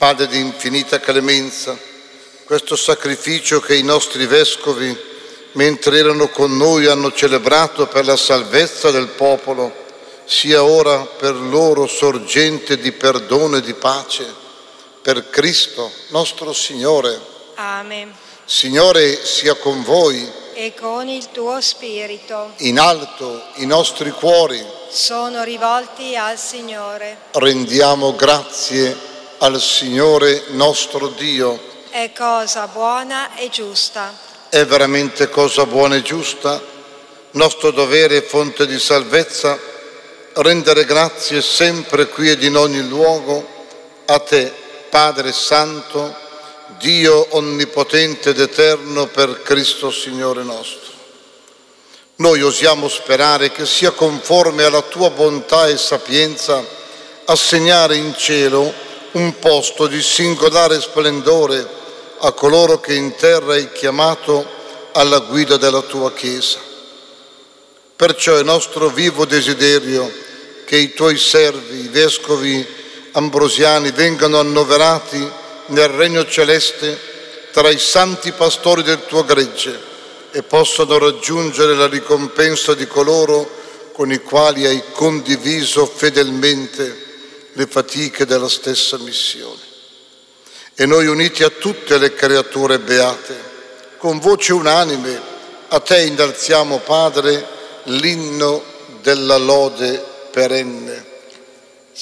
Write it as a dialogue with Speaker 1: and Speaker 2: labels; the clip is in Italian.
Speaker 1: Padre di infinita clemenza, questo sacrificio che i nostri vescovi, mentre erano con noi, hanno celebrato per la salvezza del popolo, sia ora per loro sorgente di perdono e di pace, per Cristo nostro Signore.
Speaker 2: Amen.
Speaker 1: Signore sia con voi.
Speaker 2: E con il tuo spirito.
Speaker 1: In alto i nostri cuori.
Speaker 2: Sono rivolti al Signore.
Speaker 1: Rendiamo grazie al Signore nostro Dio.
Speaker 2: È cosa buona e giusta.
Speaker 1: È veramente cosa buona e giusta, nostro dovere e fonte di salvezza, rendere grazie sempre qui ed in ogni luogo a te, Padre Santo, Dio onnipotente ed eterno, per Cristo Signore nostro. Noi osiamo sperare che sia conforme alla tua bontà e sapienza assegnare in cielo un posto di singolare splendore a coloro che in terra hai chiamato alla guida della tua Chiesa. Perciò è nostro vivo desiderio che i tuoi servi, i vescovi ambrosiani, vengano annoverati nel regno celeste tra i santi pastori del tuo gregge e possano raggiungere la ricompensa di coloro con i quali hai condiviso fedelmente le fatiche della stessa missione. E noi, uniti a tutte le creature beate, con voce unanime a te innalziamo, Padre, l'inno della lode perenne.